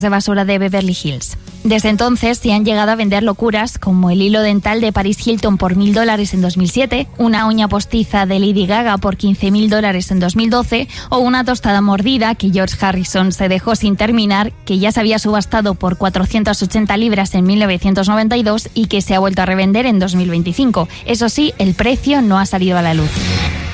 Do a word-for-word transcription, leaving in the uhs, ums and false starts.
de basura de Beverly Hills. Desde entonces se han llegado a vender locuras como el hilo dental de Paris Hilton por mil dólares en dos mil siete, una uña postiza de Lady Gaga por quince mil dólares en dos mil doce o una tostada mordida que George Harrison se dejó sin terminar, que ya se había subastado por cuatrocientas ochenta libras en mil novecientos noventa y dos y que se ha vuelto a revender en dos mil veinticinco. Eso sí, el precio no ha salido a la luz.